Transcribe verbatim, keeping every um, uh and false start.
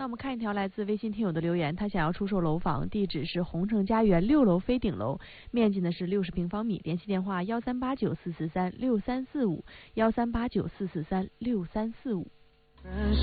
那我们看一条来自微信听友的留言，他想要出售楼房，地址是宏城家园六楼飞顶楼，面积呢是六十平方米，联系电话幺三八九四四三六三四五幺三八九四四三六三四五。